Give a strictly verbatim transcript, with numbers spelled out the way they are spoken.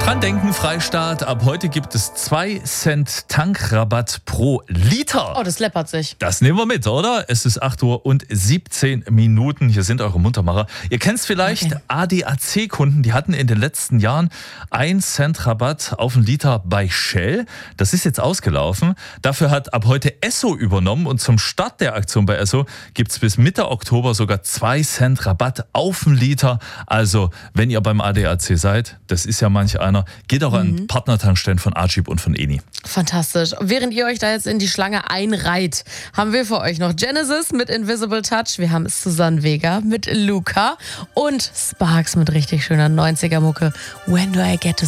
Dran denken, Freistaat. Ab heute gibt es zwei Cent Tankrabatt pro Liter. Oh, das läppert sich. Das nehmen wir mit, oder? Es ist acht Uhr und siebzehn Minuten. Hier sind eure Muntermacher. Ihr kennt es vielleicht, okay. A D A C-Kunden, die hatten in den letzten Jahren ein Cent Rabatt auf einen Liter bei Shell. Das ist jetzt ausgelaufen. Dafür hat ab heute Esso übernommen und zum Start der Aktion bei Esso gibt es bis Mitte Oktober sogar zwei Cent Rabatt auf einen Liter. Also, wenn ihr beim A D A C seid, das ist ja manch einer, geht auch an mhm. Partnertankstellen von Archib und von Eni. Fantastisch. Während ihr euch da jetzt in die Schlange einreiht, haben wir für euch noch Genesis mit Invisible Touch. Wir haben Susanne Vega mit Luca und Sparks mit richtig schöner neunziger Mucke. When do I get to